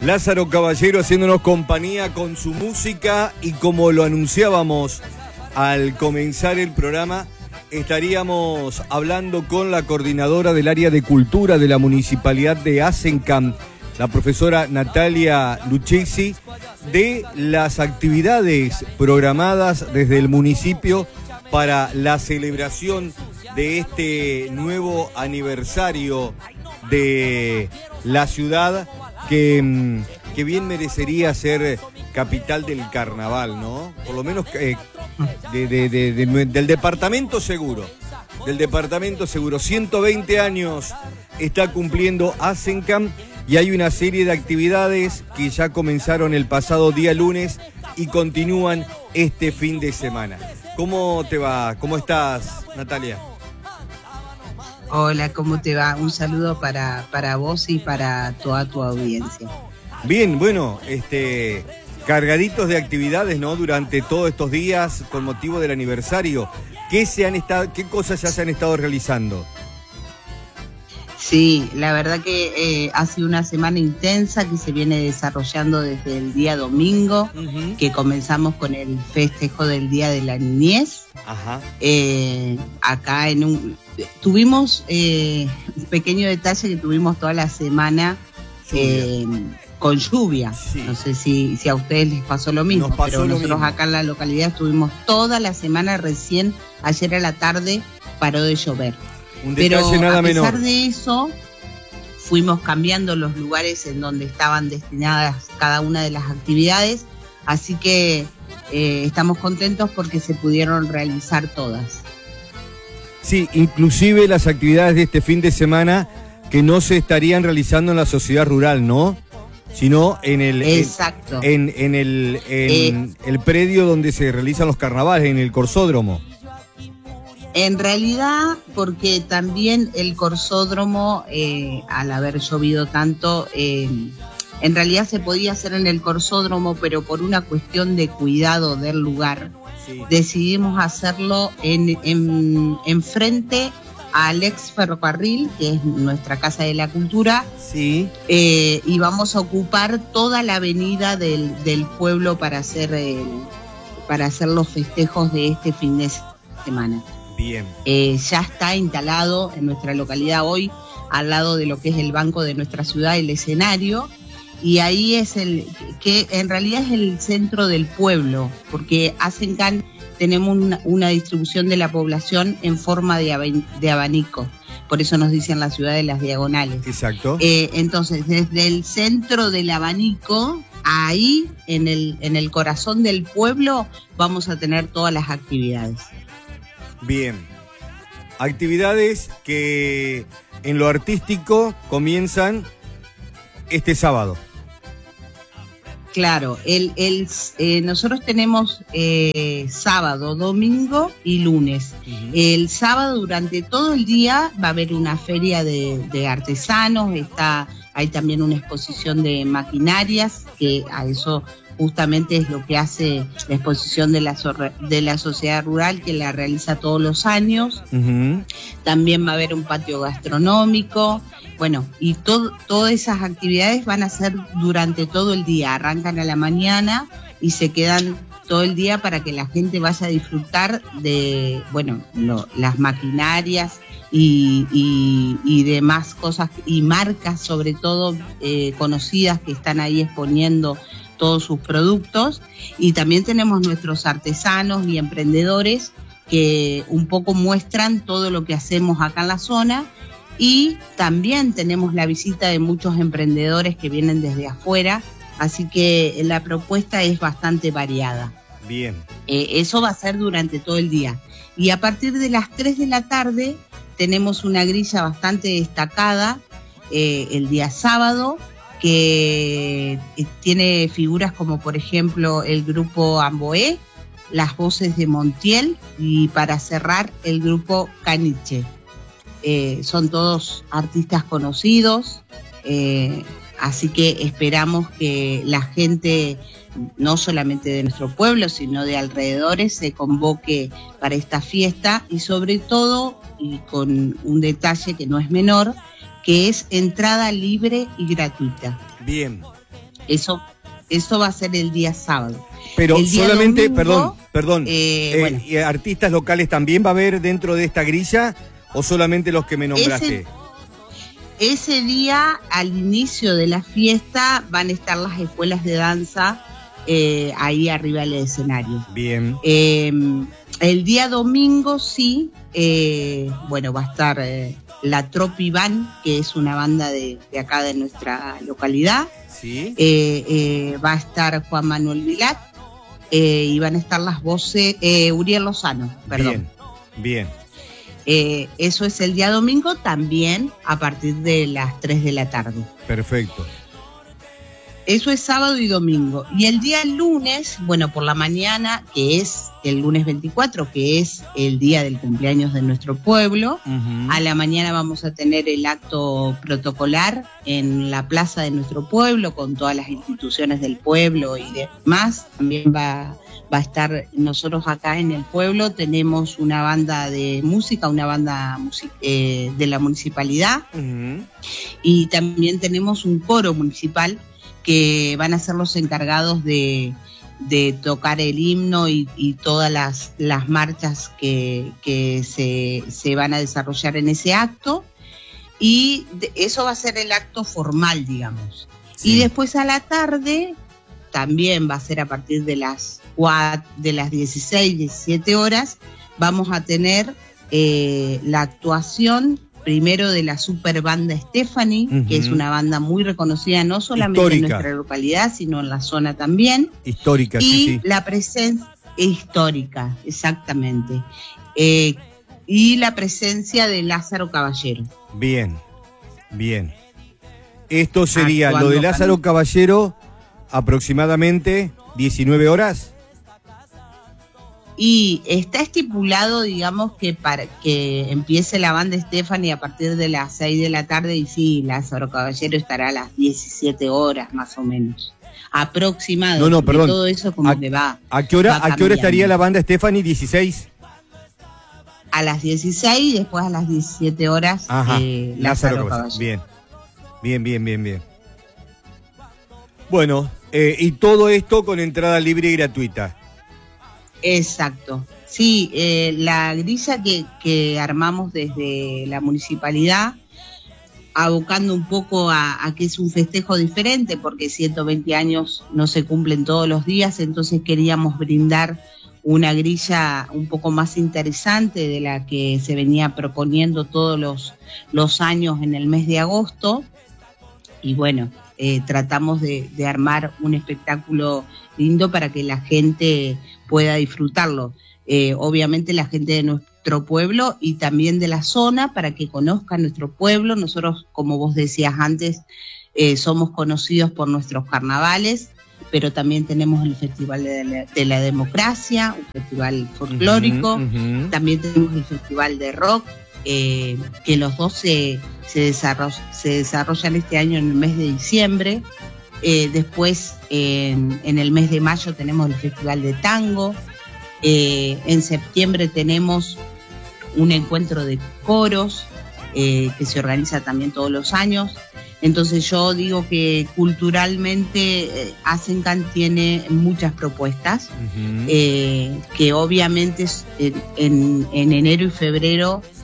Lázaro Caballero haciéndonos compañía con su música, y como lo anunciábamos al comenzar el programa, estaríamos hablando con la coordinadora del área de cultura de la Municipalidad de Azencam, la profesora Natalia Lucchesi, de las actividades programadas desde el municipio para la celebración de este nuevo aniversario de la ciudad que bien merecería ser capital del carnaval, ¿no? Por lo menos del departamento seguro. Del departamento seguro. 120 años está cumpliendo Azencam y hay una serie de actividades que ya comenzaron el pasado día lunes y continúan este fin de semana. ¿Cómo te va? ¿Cómo estás, Natalia? Hola, ¿cómo te va? Un saludo para vos y para toda tu audiencia. Bien, bueno, cargaditos de actividades, ¿no? Durante todos estos días con motivo del aniversario. ¿Qué cosas ya se han estado realizando? Sí, la verdad que ha sido una semana intensa que se viene desarrollando desde el día domingo, que comenzamos con el festejo del Día de la Niñez. Ajá. Acá tuvimos un pequeño detalle que tuvimos toda la semana con lluvia. Sí. No sé si a ustedes les pasó lo mismo, pero nosotros acá en la localidad estuvimos toda la semana, recién ayer a la tarde paró de llover. Un detalle nada menor. A pesar de eso, fuimos cambiando los lugares en donde estaban destinadas cada una de las actividades, así que estamos contentos porque se pudieron realizar todas. Sí, inclusive las actividades de este fin de semana que no se estarían realizando en la sociedad rural, ¿no? Sino en el exacto. En el predio donde se realizan los carnavales, en el Corsódromo. En realidad, porque también el Corsódromo, al haber llovido tanto, en realidad se podía hacer en el Corsódromo, pero por una cuestión de cuidado del lugar, sí, decidimos hacerlo en frente al ex ferrocarril, que es nuestra Casa de la Cultura, sí, y vamos a ocupar toda la avenida del pueblo para hacer los festejos de este fin de semana. Bien. Ya está instalado en nuestra localidad hoy, al lado de lo que es el banco de nuestra ciudad, el escenario, y ahí es que en realidad es el centro del pueblo, porque Azencam tenemos una distribución de la población en forma de abanico, por eso nos dicen la ciudad de las diagonales. Exacto. Entonces, desde el centro del abanico, ahí en el corazón del pueblo, vamos a tener todas las actividades. Bien, actividades que en lo artístico comienzan este sábado. Claro, nosotros tenemos sábado, domingo y lunes. El sábado durante todo el día va a haber una feria de artesanos, hay también una exposición de maquinarias, que a eso justamente es lo que hace la exposición de la sociedad rural, que la realiza todos los años. También va a haber un patio gastronómico. Bueno, y todas esas actividades van a ser durante todo el día. Arrancan a la mañana y se quedan todo el día para que la gente vaya a disfrutar de, las maquinarias y demás cosas, y marcas sobre todo conocidas que están ahí exponiendo todos sus productos. Y también tenemos nuestros artesanos y emprendedores que un poco muestran todo lo que hacemos acá en la zona, y también tenemos la visita de muchos emprendedores que vienen desde afuera, así que la propuesta es bastante variada. Bien. Eso va a ser durante todo el día, y a partir de las 3 de la tarde tenemos una grilla bastante destacada el día sábado, que tiene figuras como por ejemplo el grupo Amboé, las voces de Montiel, y para cerrar el grupo Caniche. Son todos artistas conocidos, así que esperamos que la gente, no solamente de nuestro pueblo, sino de alrededores, se convoque para esta fiesta, y sobre todo, y con un detalle que no es menor, que es entrada libre y gratuita. Bien. Eso va a ser el día sábado. Pero el día solamente, domingo, perdón, bueno. ¿artistas locales también va a haber dentro de esta grilla o solamente los que me nombraste? Ese día, al inicio de la fiesta, van a estar las escuelas de danza ahí arriba del escenario. Bien. El día domingo sí, va a estar la Tropi Band, que es una banda de acá de nuestra localidad. Sí. Va a estar Juan Manuel Vilat y van a estar las voces, Uriel Lozano, perdón. Bien. Eso es el día domingo, también a partir de las 3 de la tarde. Perfecto. Eso es sábado y domingo. Y el día lunes, por la mañana, que es el lunes 24, que es el día del cumpleaños de nuestro pueblo, a la mañana vamos a tener el acto protocolar en la plaza de nuestro pueblo, con todas las instituciones del pueblo y demás. También va a estar, nosotros acá en el pueblo tenemos una banda de música, de la municipalidad, y también tenemos un coro municipal que van a ser los encargados de tocar el himno y todas las marchas que se van a desarrollar en ese acto, y eso va a ser el acto formal, digamos. Sí. Y después a la tarde, también va a ser a partir de las 16, 17 horas, vamos a tener la actuación primero de la super banda Stephanie, que es una banda muy reconocida no solamente histórica en nuestra localidad, sino en la zona también. Histórica, y sí. La presencia histórica, exactamente. Y la presencia de Lázaro Caballero. Bien. Esto sería lo de Lázaro Caballero, aproximadamente 19 horas. Y está estipulado, digamos, que para que empiece la banda Stephanie a partir de las 6 de la tarde, y sí, Lázaro Caballero estará a las 17 horas más o menos. Aproximado. No, perdón. Todo eso como que va. ¿A qué hora estaría la banda Stephanie? 16. A las 16 y después a las 17 horas Lázaro Caballero. Bien. Bueno, y todo esto con entrada libre y gratuita. Exacto. Sí, la grilla que armamos desde la municipalidad, abocando un poco a que es un festejo diferente, porque 120 años no se cumplen todos los días, entonces queríamos brindar una grilla un poco más interesante de la que se venía proponiendo todos los años en el mes de agosto. Y tratamos de armar un espectáculo lindo para que la gente pueda disfrutarlo. Obviamente la gente de nuestro pueblo y también de la zona, para que conozcan nuestro pueblo. Nosotros, como vos decías antes, somos conocidos por nuestros carnavales, pero también tenemos el Festival de la Democracia, un festival folclórico, también tenemos el Festival de Rock, que los dos se desarrollan este año en el mes de diciembre. Después, en el mes de mayo tenemos el Festival de Tango. En septiembre tenemos un encuentro de coros que se organiza también todos los años. Entonces yo digo que culturalmente Asencan tiene muchas propuestas, que obviamente en enero y febrero